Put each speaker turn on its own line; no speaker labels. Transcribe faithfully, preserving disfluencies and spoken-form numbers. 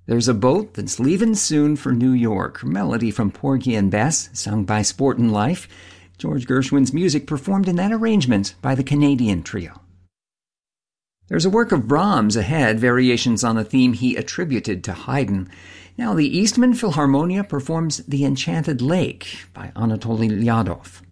There's a Boat That's Leavin' Soon for New York, melody from Porgy and Bess, sung by Sportin' Life. George Gershwin's music performed in that arrangement by the Canadian Trio. There's a work of Brahms ahead, variations on a theme he attributed to Haydn. Now the Eastman Philharmonia performs The Enchanted Lake by Anatoly Lyadov.